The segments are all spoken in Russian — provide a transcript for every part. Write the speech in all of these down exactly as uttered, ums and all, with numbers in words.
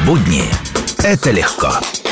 Будни – это легко.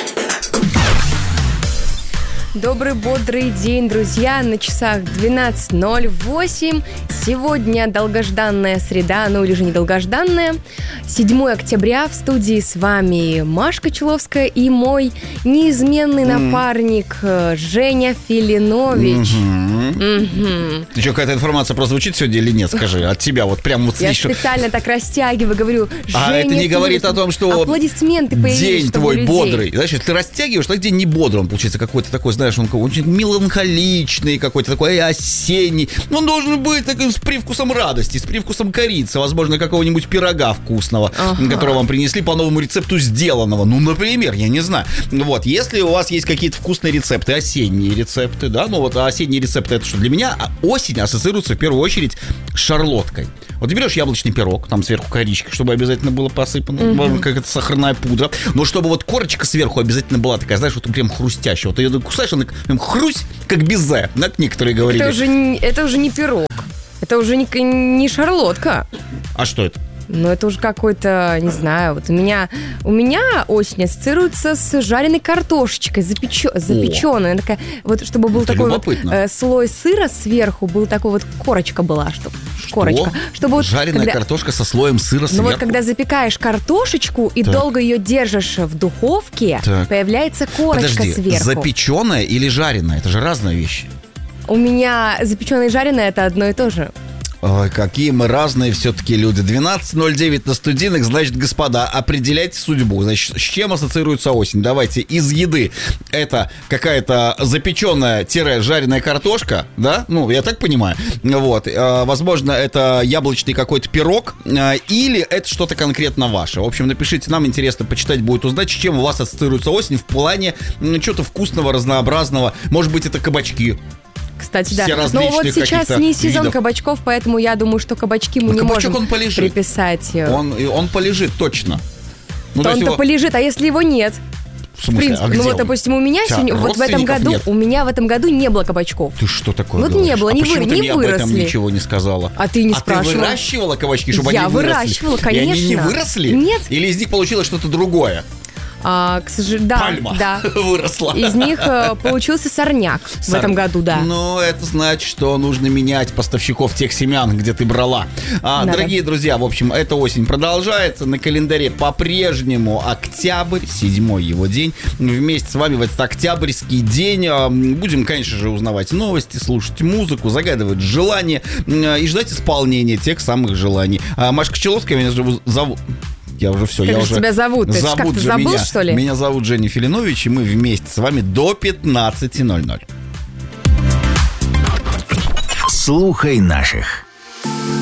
Добрый, бодрый день, друзья. На часах двенадцать ноль восемь. Сегодня долгожданная среда, ну или же недолгожданная. седьмого октября. В студии с вами Машка Человская и мой неизменный mm. напарник Женя Филинович. Mm-hmm. Mm-hmm. Ты что, какая-то информация прозвучит сегодня или нет? Скажи, от тебя вот прям вот слышу. Я специально так растягиваю, говорю, Женя А это не Филинович, говорит о том, что аплодисменты появились, день твой людей. бодрый. Знаешь, если ты растягиваешь, то день не бодрый, он получается какой-то такой, знаешь, он очень меланхоличный, какой-то такой осенний. Он должен быть таким с привкусом радости, с привкусом корицы, возможно, какого-нибудь пирога вкусного, ага. которого вам принесли по новому рецепту сделанного. Ну, например, я не знаю. Вот, если у вас есть какие-то вкусные рецепты, осенние рецепты, да, ну вот осенние рецепты, это что? Для меня осень ассоциируется в первую очередь с шарлоткой. Вот ты берешь яблочный пирог, там сверху коричка, чтобы обязательно было посыпано, mm-hmm. как-то сахарная пудра, но чтобы вот корочка сверху обязательно была такая, знаешь, вот прям хрустящая. Вот ты ее кусаешь, она прям хрусь, как безе, как некоторые говорили. Это уже, не, это уже не пирог, это уже не, не шарлотка. А что это? Ну, это уже какой-то, не знаю, вот у меня, у меня осень ассоциируется с жареной картошечкой, запечё, запечённой. Она такая, вот, чтобы был это такой вот, э, слой сыра сверху, был такой вот корочка была, чтобы, что? корочка. Чтобы вот, жареная когда, картошка со слоем сыра сверху? Ну, вот когда запекаешь картошечку и так. долго ее держишь в духовке, так. появляется корочка Подожди, сверху. запечённая или жареная? Это же разные вещи. У меня запечённая и жареная – это одно и то же. Ой, какие мы разные все-таки люди. двенадцать ноль девять на студийных. Значит, господа, определяйте судьбу. Значит, с чем ассоциируется осень? Давайте, из еды это какая-то запеченная-жареная картошка, да? Ну, я так понимаю. Вот. Возможно, это яблочный какой-то пирог, или это что-то конкретно ваше. В общем, напишите нам, интересно почитать будет, узнать, с чем у вас ассоциируется осень в плане ну, чего-то вкусного, разнообразного. Может быть, это кабачки. Кстати, да. Но вот сейчас не сезон видов. кабачков, поэтому я думаю, что кабачки мы Но не кабачок можем он полежит. приписать. Он, он полежит, точно. Ну, то он-то его... полежит, а если его нет? В смысле? В принципе, а ну вот, он? допустим, у меня Вся, сегодня, вот в этом году, нет. у меня в этом году не было кабачков. Ты что такое Вот говоришь? не было, а не, почему вы, ты не мне выросли. об этом ничего не сказала? А ты не а спрашивала. ты выращивала кабачки, чтобы я они выросли? Я выращивала, конечно. И они не выросли? Нет. Или из них получилось что-то другое? А, к сожалению, да, Пальма да. выросла. Из них э, получился сорняк Сор... в этом году, да. Ну, это значит, что нужно менять поставщиков тех семян, где ты брала. А, дорогие друзья, в общем, эта осень продолжается. На календаре по-прежнему октябрь, седьмой его день. Вместе с вами в этот октябрьский день будем, конечно же, узнавать новости, слушать музыку, загадывать желания и ждать исполнения тех самых желаний. А, Машка Человская, меня зовут... Я уже все, как я же уже... тебя зовут? Ты зовут как, ты же забыл, меня. что ли? Меня зовут Женя Филинович, и мы вместе с вами до пятнадцати ноль ноль. Слухай наших.